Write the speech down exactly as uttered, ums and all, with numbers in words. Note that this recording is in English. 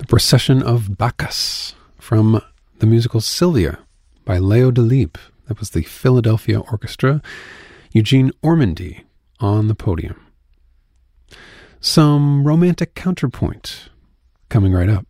Procession of Bacchus from the musical Sylvia by Leo Delibes. That was the Philadelphia Orchestra. Eugene Ormandy on the podium. Some romantic counterpoint coming right up.